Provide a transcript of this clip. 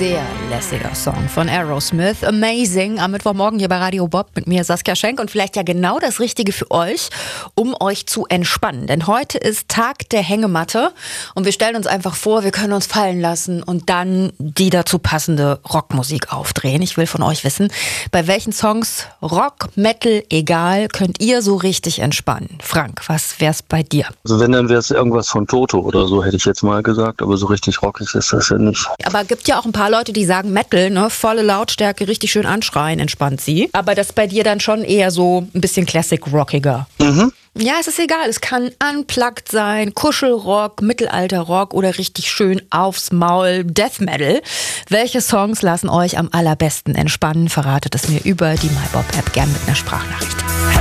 sehr lässiger Song von Aerosmith, Amazing, am Mittwochmorgen hier bei Radio Bob mit mir Saskia Schenk und vielleicht ja genau das Richtige für euch, um euch zu entspannen. Denn heute ist Tag der Hängematte und wir stellen uns einfach vor, wir können uns fallen lassen und dann die dazu passende Rockmusik aufdrehen. Ich will von euch wissen, bei welchen Songs, Rock, Metal, egal, könnt ihr so richtig entspannen? Frank, was wär's bei dir? Also wenn, dann wäre es irgendwas von Toto oder so, hätte ich jetzt mal gesagt, aber so richtig rockig ist das ja nicht. Aber gibt ja auch ein paar Leute, die sagen Metal, ne, volle Lautstärke, richtig schön anschreien, entspannt sie. Aber das ist bei dir dann schon eher so ein bisschen Classic-rockiger. Mhm. Ja, es ist egal. Es kann unplugged sein, Kuschelrock, Mittelalterrock oder richtig schön aufs Maul Death Metal. Welche Songs lassen euch am allerbesten entspannen? Verratet es mir über die MyBob-App gern mit einer Sprachnachricht.